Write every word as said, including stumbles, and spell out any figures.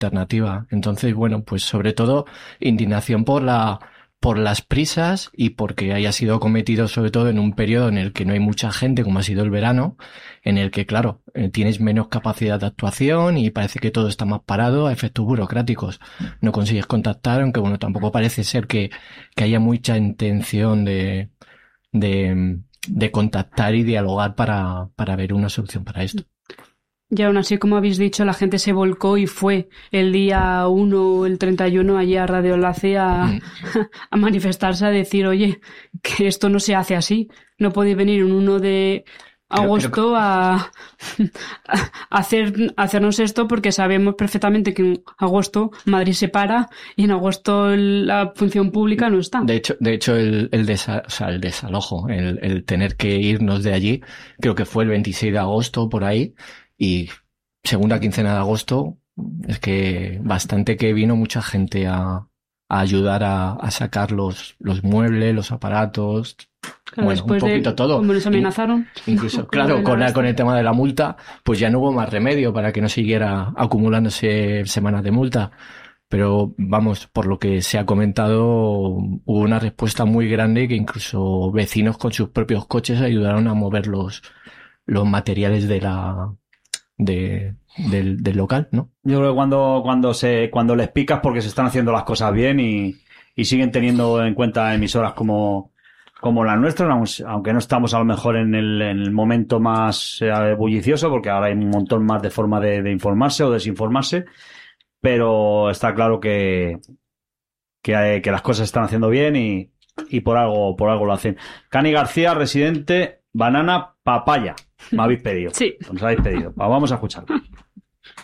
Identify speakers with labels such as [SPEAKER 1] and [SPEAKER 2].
[SPEAKER 1] alternativa. Entonces, bueno, pues sobre todo indignación por la por las prisas y porque haya sido cometido sobre todo en un periodo en el que no hay mucha gente, como ha sido el verano, en el que, claro, eh, tienes menos capacidad de actuación y parece que todo está más parado a efectos burocráticos. No consigues contactar, aunque bueno, tampoco parece ser que, que haya mucha intención de, de, de contactar y dialogar para, para ver una solución para esto.
[SPEAKER 2] Y aún así, como habéis dicho, la gente se volcó y fue el día uno o el treinta y uno allí a Radio Enlace a, mm. a manifestarse, a decir, oye, que esto no se hace así. No podéis venir un uno de agosto pero, pero... A, a hacer a hacernos esto porque sabemos perfectamente que en agosto Madrid se para y en agosto la función pública no está.
[SPEAKER 1] De hecho, de hecho el, el, desa, o sea, el desalojo, el, el tener que irnos de allí, creo que fue el veintiséis de agosto por ahí. Y segunda quincena de agosto, es que bastante que vino mucha gente a, a ayudar a, a sacar los, los muebles, los aparatos,
[SPEAKER 2] claro,
[SPEAKER 1] bueno, un poquito
[SPEAKER 2] de,
[SPEAKER 1] todo.
[SPEAKER 2] Como nos amenazaron.
[SPEAKER 1] Incluso, claro, con, la, con el tema de la multa, pues ya no hubo más remedio para que no siguiera acumulándose semanas de multa. Pero vamos, por lo que se ha comentado, hubo una respuesta muy grande que incluso vecinos con sus propios coches ayudaron a mover los, los materiales de la... De, del, del local, ¿no?
[SPEAKER 3] Yo creo que cuando, cuando se, cuando les picas porque se están haciendo las cosas bien y, y siguen teniendo en cuenta emisoras como, como la nuestra, aunque no estamos a lo mejor en el, en el momento más eh, bullicioso, porque ahora hay un montón más de forma de, de informarse o desinformarse, pero está claro que, que, que las cosas se están haciendo bien y, y por algo, por algo lo hacen. Cani García, residente, banana, papaya. Me habéis pedido.
[SPEAKER 2] Sí.
[SPEAKER 3] Nos habéis pedido. Vamos a escucharlo.